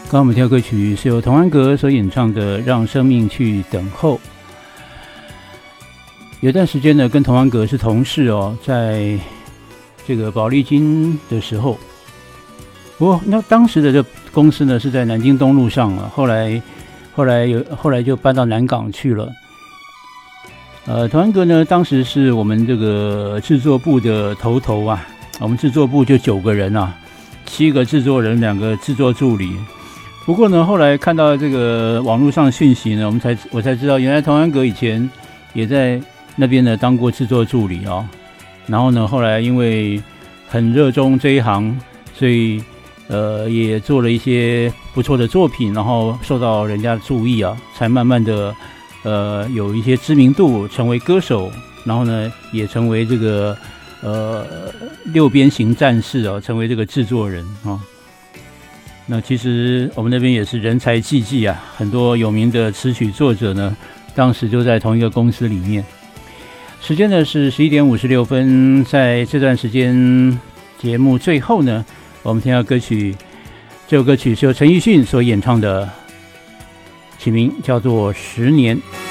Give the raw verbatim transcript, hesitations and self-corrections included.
刚刚我们听到歌曲是由童安格所演唱的《让生命去等候》。有段时间呢，跟童安格是同事哦，在这个宝丽金的时候，不过那当时的这公司呢是在南京东路上了，后来后来有后来就搬到南港去了。呃，童安格呢，当时是我们这个制作部的头头啊，我们制作部就九个人啊，七个制作人，两个制作助理。不过呢，后来看到这个网络上讯息呢，我们才我才知道，原来童安格以前也在那边呢当过制作助理哦。然后呢，后来因为很热衷这一行，所以呃也做了一些不错的作品，然后受到人家的注意啊，才慢慢的。呃，有一些知名度，成为歌手，然后呢，也成为这个呃六边形战士哦，成为这个制作人啊、哦。那其实我们那边也是人才济济啊，很多有名的词曲作者呢，当时就在同一个公司里面。时间呢是十一点五十六分，在这段时间节目最后呢，我们听到歌曲，这首歌曲是由陈奕迅所演唱的。起名叫做十年。